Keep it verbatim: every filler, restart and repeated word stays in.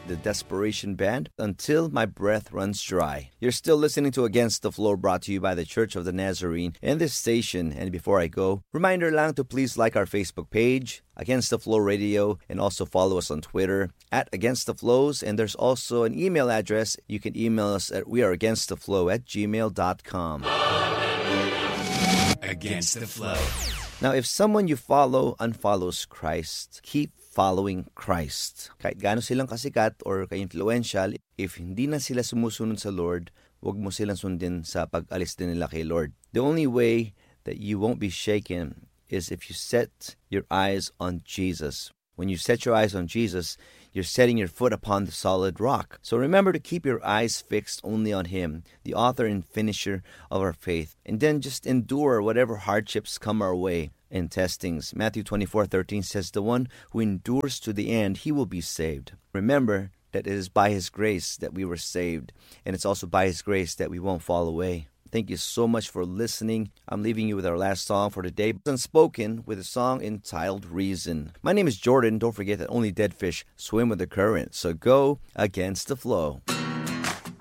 the Desperation Band, Until My Breath Runs Dry. You're still listening to Against the Flow, brought to you by the Church of the Nazarene and this station. And before I go, reminder lang to please like our Facebook page, Against the Flow Radio, and also follow us on Twitter at Against the Flows. And there's also an email address. You can email us at weareagainsttheflow at gmail dot com. Against the Flow. Now, if someone you follow unfollows Christ, keep following Christ. Kahit gaano silang kasikat or ka-influential, if hindi na sila sumusunod sa Lord, huwag mo silang sundin sa pag-alis din nila kay Lord. The only way that you won't be shaken is if you set your eyes on Jesus. When you set your eyes on Jesus, you're setting your foot upon the solid rock. So remember to keep your eyes fixed only on Him, the author and finisher of our faith. And then just endure whatever hardships come our way and testings. Matthew twenty-four thirteen says, the one who endures to the end, he will be saved. Remember that it is by His grace that we were saved. And it's also by His grace that we won't fall away. Thank you so much for listening. I'm leaving you with our last song for today, Unspoken, with a song entitled Reason. My name is Jordan. Don't forget that only dead fish swim with the current, so go against the flow.